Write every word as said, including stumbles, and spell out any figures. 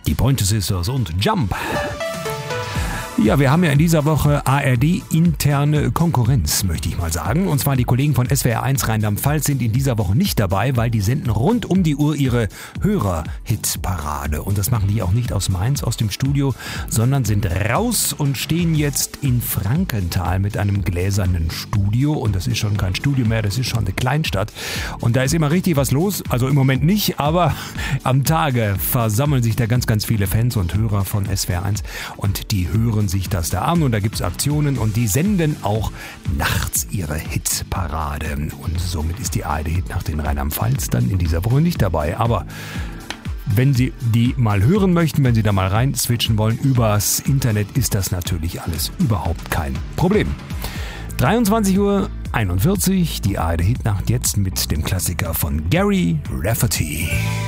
Die Pointer Sisters und Jump. Ja, wir haben ja in dieser Woche A R D-interne Konkurrenz, möchte ich mal sagen. Und zwar die Kollegen von S W R eins Rheinland-Pfalz sind in dieser Woche nicht dabei, weil die senden rund um die Uhr ihre Hörer-Hitparade. Und das machen die auch nicht aus Mainz, aus dem Studio, sondern sind raus und stehen jetzt in Frankenthal mit einem gläsernen Studio. Und das ist schon kein Studio mehr, das ist schon eine Kleinstadt. Und da ist immer richtig was los. Also im Moment nicht, aber am Tage versammeln sich da ganz, ganz viele Fans und Hörer von S W R eins. Und die hören sich das da an und da gibt es Aktionen und die senden auch nachts ihre Hitparade. Und somit ist die A R D nach den Rheinland-Pfalz dann in dieser Woche nicht dabei. Aber wenn Sie die mal hören möchten, wenn Sie da mal rein switchen wollen, übers Internet ist das natürlich alles überhaupt kein Problem. dreiundzwanzig Uhr einundvierzig, die A R D Hitnacht jetzt mit dem Klassiker von Gary Rafferty.